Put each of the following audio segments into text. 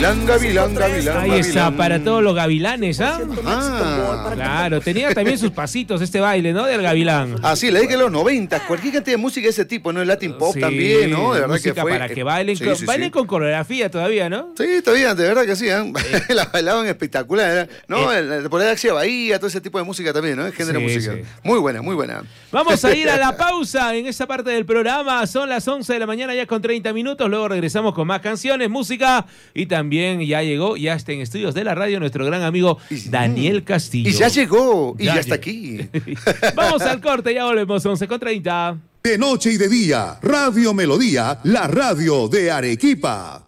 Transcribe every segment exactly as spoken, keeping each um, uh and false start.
Gavilán, gavilán, gavilán. Ahí está, gavilán. para todos los gavilanes, ¿ah? Ah, Claro, tenía también sus pasitos este baile, ¿no? Del gavilán. así, le dije los noventas, cualquier cantidad de música de ese tipo, ¿no? El Latin Pop Sí, también, ¿no? De verdad que música fue. para que bailen, Sí, con, sí, bailen sí. con coreografía todavía, ¿no? Sí, todavía, de verdad que sí, ¿eh? La bailaban espectacular, ¿eh? ¿No? Eh. El- por ahí Axia Bahía, todo ese tipo de música también, ¿no? El género Sí, musical. sí. Muy buena, muy buena. Vamos a ir a la pausa en esta parte del programa. Son las once de la mañana ya con treinta minutos. Luego regresamos con más canciones, música y también ya llegó, ya está en estudios de la radio nuestro gran amigo Y- Daniel Castillo. Y ya llegó, y Ya ya, está llegó. aquí. Vamos al corte, ya volvemos, once con treinta. De noche y de día, Radio Melodía, la radio de Arequipa.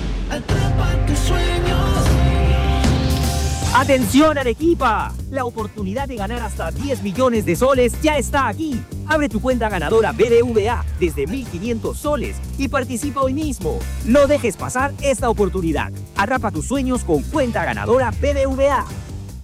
¡Atención, Arequipa! La oportunidad de ganar hasta diez millones de soles ya está aquí. Abre tu cuenta ganadora B B V A desde mil quinientos soles y participa hoy mismo. No dejes pasar esta oportunidad. Atrapa tus sueños con cuenta ganadora B B V A.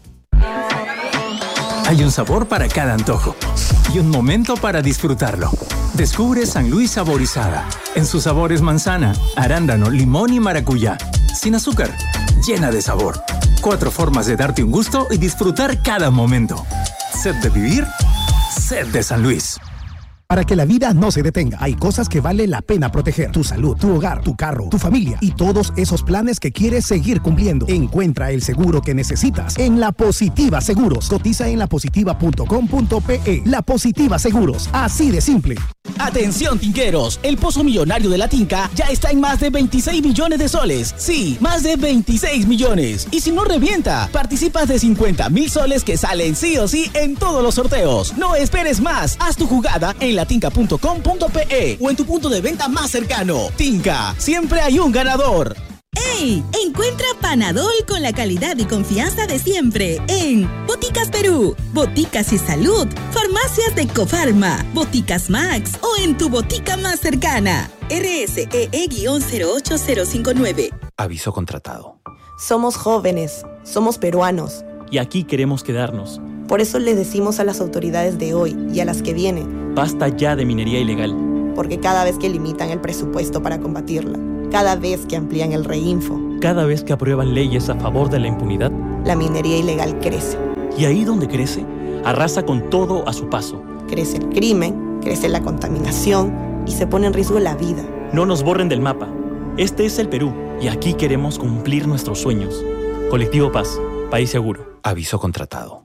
Hay un sabor para cada antojo y un momento para disfrutarlo. Descubre San Luis Saborizada. En sus sabores manzana, arándano, limón y maracuyá. Sin azúcar, llena de sabor. Cuatro formas de darte un gusto y disfrutar cada momento. Sed de vivir, sed de San Luis. Para que la vida no se detenga, hay cosas que vale la pena proteger. Tu salud, tu hogar, tu carro, tu familia y todos esos planes que quieres seguir cumpliendo. Encuentra el seguro que necesitas en La Positiva Seguros. Cotiza en la positiva punto com punto pe. La Positiva Seguros, así de simple. Atención, tinqueros, el pozo millonario de la Tinca ya está en más de veintiséis millones de soles. Sí, más de veintiséis millones. Y si no revienta, participas de cincuenta mil soles que salen sí o sí en todos los sorteos. No esperes más, haz tu jugada en latinca punto com punto pe o en tu punto de venta más cercano. Tinca, siempre hay un ganador. ¡Ey! Encuentra Panadol con la calidad y confianza de siempre en Boticas Perú, Boticas y Salud, Farmacias de Cofarma, Boticas Max o en tu botica más cercana. R S E E cero ocho cero cinco nueve. Aviso contratado. Somos jóvenes, somos peruanos. Y aquí queremos quedarnos. Por eso les decimos a las autoridades de hoy y a las que vienen. Basta ya de minería ilegal. Porque cada vez que limitan el presupuesto para combatirla, cada vez que amplían el reinfo, Cada vez que aprueban leyes a favor de la impunidad, la minería ilegal crece. y ahí donde crece, arrasa con todo a su paso. Crece el crimen, crece la contaminación y se pone en riesgo la vida. No nos borren del mapa. Este es el Perú y aquí queremos cumplir nuestros sueños. Colectivo Paz, país seguro. Aviso contratado.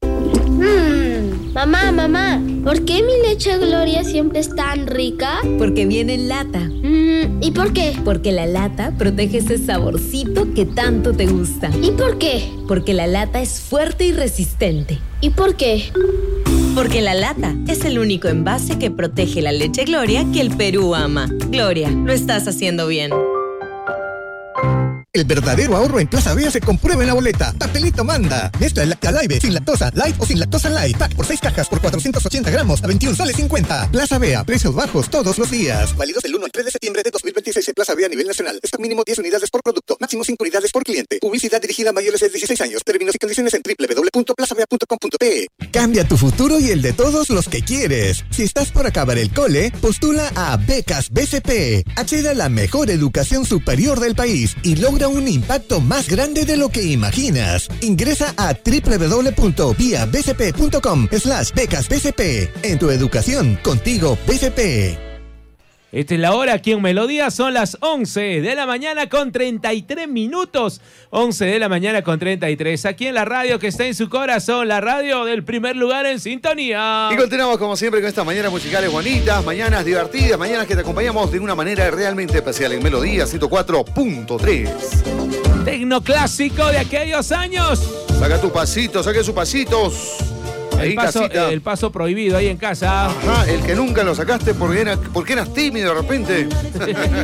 Mmm, mamá, mamá, ¿por qué mi leche Gloria siempre es tan rica? Porque viene en lata. Mm, ¿y por qué? Porque la lata protege ese saborcito que tanto te gusta. ¿Y por qué? Porque la lata es fuerte y resistente. ¿Y por qué? Porque la lata es el único envase que protege la leche Gloria que el Perú ama. Gloria, lo estás haciendo bien. El verdadero ahorro en Plaza Vea se comprueba en la boleta. Papelito manda. Mezcla Lactalive sin lactosa, light o sin lactosa light. Pack por seis cajas por cuatrocientos ochenta gramos a veintiún soles cincuenta. Plaza Vea, precios bajos todos los días. Válidos del uno al tres de septiembre de dos mil veintiséis en Plaza Vea a nivel nacional. Stock mínimo diez unidades por producto. Máximo cinco unidades por cliente. Publicidad dirigida a mayores de dieciséis años. Términos y condiciones en doble u doble u doble u punto plaza vea punto com punto pe. Cambia tu futuro y el de todos los que quieres. Si estás por acabar el cole, postula a Becas B C P. Accede a la mejor educación superior del país y logra un impacto más grande de lo que imaginas. Ingresa a doble u doble u doble u punto vía b c p punto com slash becas b c p. En tu educación, contigo B C P. Esta es la hora aquí en Melodía, son las once de la mañana con treinta y tres minutos. once de la mañana con treinta y tres. Aquí en la radio que está en su corazón, la radio del primer lugar en sintonía. Y continuamos como siempre con estas mañanas musicales bonitas, mañanas divertidas, mañanas que te acompañamos de una manera realmente especial en Melodía ciento cuatro punto tres. Tecnoclásico de aquellos años. Saca tu pasito, saque sus pasitos. Ahí El paso, casita. el paso prohibido ahí en casa. Ajá, el que nunca lo sacaste porque, era, porque eras tímido de repente.